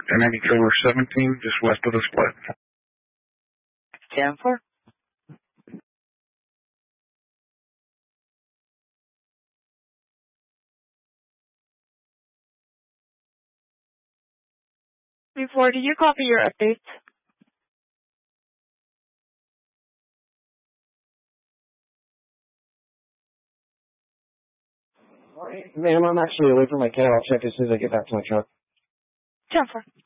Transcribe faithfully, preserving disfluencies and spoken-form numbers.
and any trailer seventeen, just west of the split. ten four. Before, did you copy your updates? Alright, ma'am, I'm actually away from my cat. I'll check as soon as I get back to my truck. ten four.